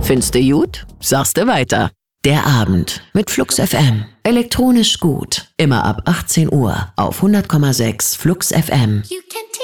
Findste gut? Sagste weiter. Der Abend mit Flux FM. Elektronisch gut. Immer ab 18 Uhr auf 100,6 Flux FM. You can